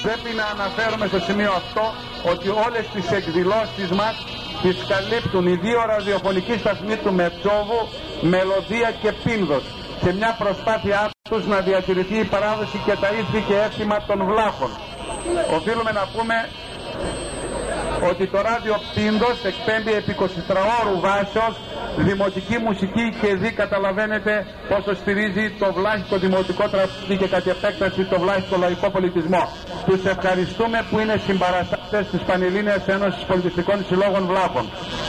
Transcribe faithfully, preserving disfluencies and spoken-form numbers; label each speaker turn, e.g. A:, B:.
A: Πρέπει να αναφέρουμε στο σημείο αυτό ότι όλες τις εκδηλώσεις μας τις καλύπτουν οι δύο ραδιοφωνικοί σταθμοί του Μετσόβου, Μελωδία και Πίνδος, σε μια προσπάθειά τους να διατηρηθεί η παράδοση και τα ήθη και έθιμα των βλάχων. Οφείλουμε να πούμε ότι το ράδιο Πίνδος εκπέμπει επί εικοσιτετράωρου βάσεως δημοτική μουσική και δι καταλαβαίνετε πόσο στηρίζει το βλάχικο δημοτικό τραγούδι και κατ' επέκταση το βλάχικο λαϊκό πολιτισμό. Τους ευχαριστούμε που είναι συμπαραστάτες της Πανελλήνιας Ένωσης Πολιτιστικών Συλλόγων Βλάχων.